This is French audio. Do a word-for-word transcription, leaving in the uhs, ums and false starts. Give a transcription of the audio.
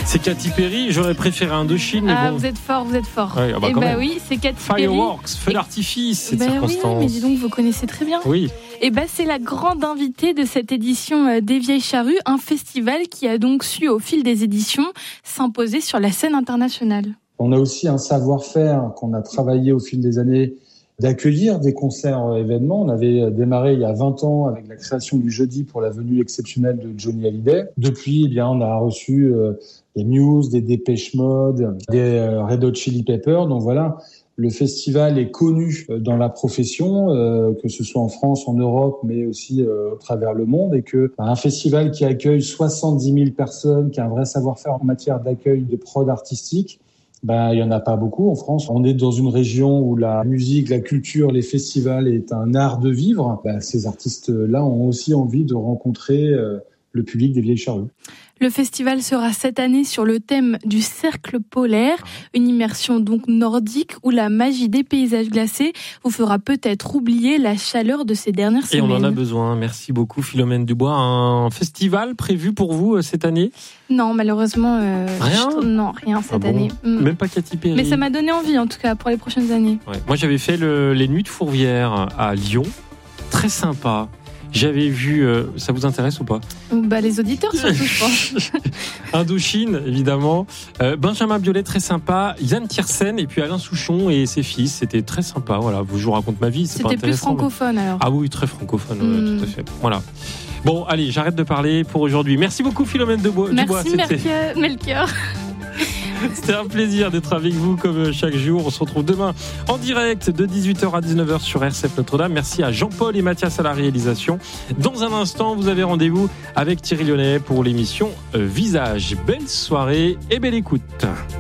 C'est Katy Perry, j'aurais préféré Indochine, mais ah, bon. vous êtes fort, vous êtes fort. Ouais, ah bah et quand bah même. oui, c'est Katy Perry. Fireworks, feu d'artifice, cette bah circonstance. Oui, mais dis donc, vous connaissez très bien. Oui. Et bah c'est la grande invitée de cette édition des Vieilles Charrues, un festival qui a donc su, au fil des éditions, s'imposer sur la scène internationale. On a aussi un savoir-faire qu'on a travaillé au fil des années d'accueillir des concerts événements. On avait démarré il y a vingt ans avec la création du jeudi pour la venue exceptionnelle de Johnny Hallyday. Depuis, eh bien, on a reçu euh, des Muse, des Depeche Mode, des euh, Red Hot Chili Peppers. Donc voilà, le festival est connu dans la profession, euh, que ce soit en France, en Europe, mais aussi euh, au travers le monde. Et que bah, un festival qui accueille soixante-dix mille personnes, qui a un vrai savoir-faire en matière d'accueil de prod artistique, ben, il y en a pas beaucoup en France. On est dans une région où la musique, la culture, les festivals est un art de vivre. Ben, ces artistes-là ont aussi envie de rencontrer euh, le public des Vieilles Charrues. Le festival sera cette année sur le thème du cercle polaire, une immersion donc nordique où la magie des paysages glacés vous fera peut-être oublier la chaleur de ces dernières Et semaines. on en a besoin. Merci beaucoup Philomène Dubois. Un festival prévu pour vous cette année ? Non, malheureusement, euh, rien. Je, non, rien cette ah bon année. Mm. Même pas Katy Perry. Mais ça m'a donné envie en tout cas pour les prochaines années. Ouais. Moi j'avais fait le, les Nuits de Fourvière à Lyon, très sympa. J'avais vu, euh, ça vous intéresse ou pas ? Bah les auditeurs surtout, je pense. Indochine, évidemment. Euh, Benjamin Biolay, très sympa. Yann Tiersen et puis Alain Souchon et ses fils. C'était très sympa. Voilà, je vous raconte ma vie. C'est C'était pas plus francophone mais... alors. Ah oui, très francophone, mm. ouais, tout à fait. Voilà. Bon, allez, j'arrête de parler pour aujourd'hui. Merci beaucoup Philomène Dubois. Merci Dubois, Melchior. Melchior. C'était un plaisir d'être avec vous comme chaque jour. On se retrouve demain en direct de dix-huit heures à dix-neuf heures sur R C F Notre-Dame. Merci à Jean-Paul et Mathias à la réalisation. Dans un instant, vous avez rendez-vous avec Thierry Lyonnais pour l'émission Visage. Belle soirée et belle écoute.